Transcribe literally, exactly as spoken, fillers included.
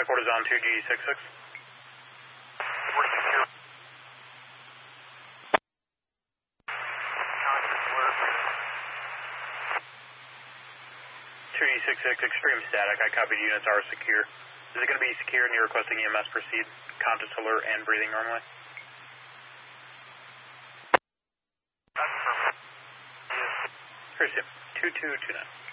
Flight quarters on two G six six. two G six six, extreme static. I copied units are secure. Is it going to be secure and you're requesting E M S proceed? Conscious, alert, and breathing normally? That's perfect. Appreciate it. two two two nine.